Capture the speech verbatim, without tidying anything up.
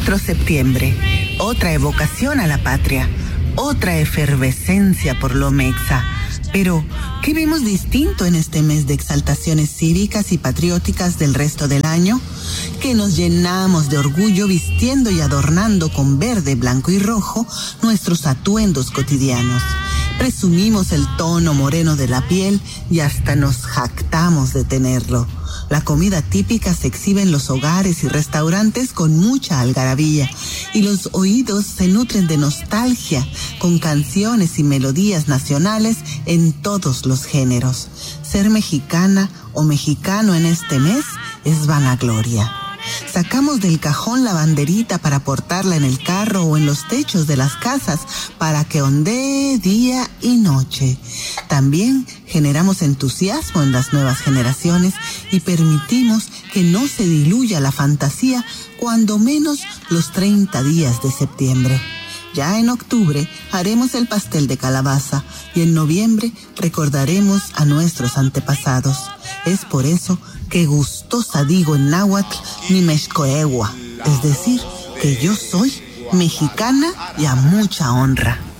Otro septiembre, otra evocación a la patria, otra efervescencia por lo mexa. Pero, ¿qué vemos distinto en este mes de exaltaciones cívicas y patrióticas del resto del año? Que nos llenamos de orgullo vistiendo y adornando con verde, blanco y rojo nuestros atuendos cotidianos. Presumimos el tono moreno de la piel y hasta nos jactamos de tenerlo. La comida típica se exhibe en los hogares y restaurantes con mucha algarabía y los oídos se nutren de nostalgia con canciones y melodías nacionales en todos los géneros. Ser mexicana o mexicano en este mes es vanagloria. Sacamos del cajón la banderita para portarla en el carro o en los techos de las casas para que ondee día y noche. También generamos entusiasmo en las nuevas generaciones y permitimos que no se diluya la fantasía cuando menos los treinta días de septiembre. Ya en octubre haremos el pastel de calabaza y en noviembre recordaremos a nuestros antepasados. Es por eso que gustosa digo en náhuatl Nimexcoegua, es decir, que yo soy mexicana y a mucha honra.